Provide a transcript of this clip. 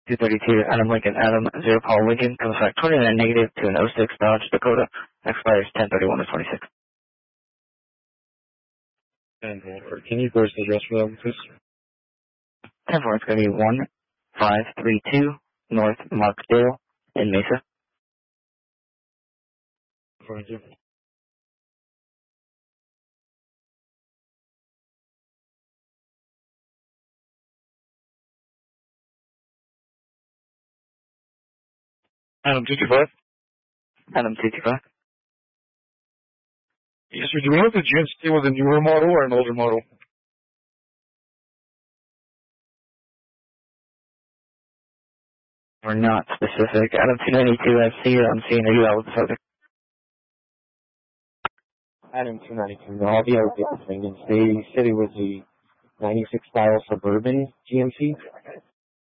232, Adam Lincoln, Adam 0 Paul Lincoln, comes back 29 negative to an 06 Dodge Dakota, expires 10/31 of 26. And can you first address for that, please? 10-4, it's going to be 1532 North Markdale in Mesa. Thank you. Adam 225. Adam 225. Yes, sir. Do we know if the GMC was a newer model or an older model? We're not specific. Adam 292, I see it. I'm seeing a UL with the subject. Adam 292. No, I'll be able to get the thing. They said it was a 96 style Suburban GMC.